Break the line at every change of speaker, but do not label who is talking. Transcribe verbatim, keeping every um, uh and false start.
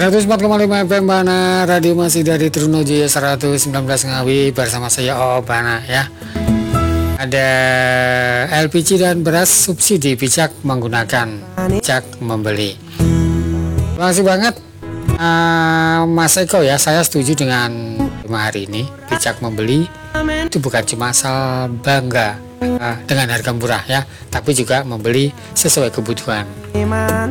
seratus empat koma lima F M Bana, radio masih dari Trunojoyo seratus sembilan belas Ngawi bersama saya O Bana ya. Ada L P G dan beras subsidi, bijak menggunakan, bijak membeli. Terima kasih banget uh, Mas Eko ya, saya setuju dengan tema hari ini. Bijak membeli itu bukan cuma asal bangga uh, dengan harga murah ya, tapi juga membeli sesuai kebutuhan.